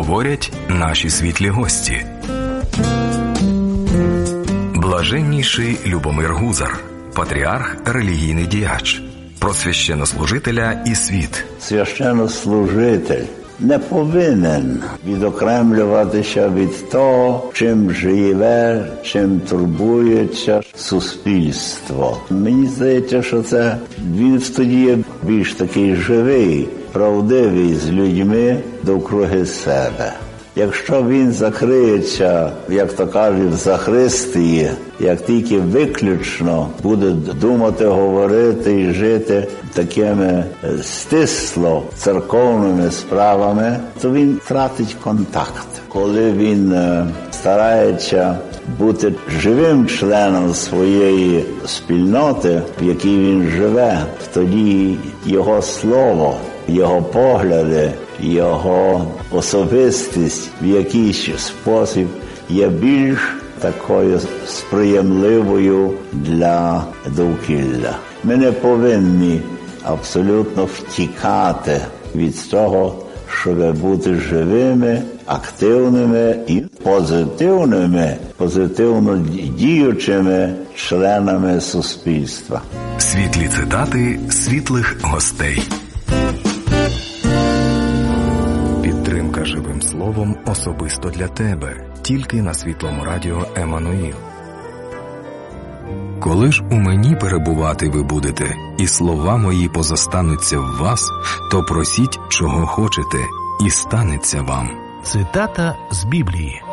говорять наші світлі гості. Блаженніший Любомир Гузар, патріарх, релігійний діяч, про священнослужителя і світ. Священнослужитель не повинен відокремлюватися від того, чим живе, чим турбується суспільство. Мені здається, що він тоді є більш такий живий, правдивий з людьми довкруги себе. Якщо він закриється, як то кажуть, в Захристії, як тільки виключно буде думати, говорити і жити такими стисло церковними справами, то він втратить контакт. Коли він старається бути живим членом своєї спільноти, в якій він живе, тоді його слово, його погляди, його особистість в якийсь спосіб є більш такою сприємливою для довкілля. Ми не повинні абсолютно втікати від того, щоб бути живими, активними і позитивно діючими членами суспільства. Світлі цитати світлих гостей. Підтримка живим словом особисто для тебе. Тільки на Світлому радіо Еммануїл. Коли ж у мені перебувати ви будете, і слова мої позостануться в вас, то просіть, чого хочете, і станеться вам. Цитата з Біблії.